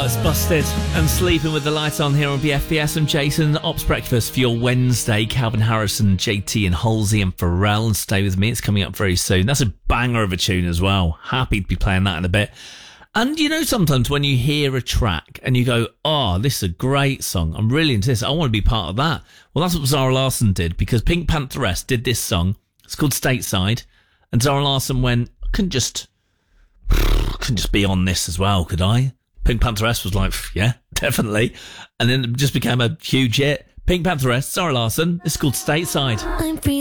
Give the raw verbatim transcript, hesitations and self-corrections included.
Oh, it's Busted and Sleeping with the Light On here on B F B S. And Jason, Ops Breakfast for your Wednesday. Calvin Harrison, J T and Halsey and Pharrell. And Stay With Me, it's coming up very soon. That's a banger of a tune as well. Happy to be playing that in a bit. And you know, sometimes when you hear a track and you go, oh, this is a great song, I'm really into this, I want to be part of that. Well, that's what Zara Larsson did, because Pink Pantheress did this song. It's called Stateside. And Zara Larsson went, I couldn't just, couldn't just be on this as well, could I? Pink Pantheress was like, yeah, definitely. And then it just became a huge hit. Pink Pantheress, Zara Larsson. It's called Stateside. I'm free.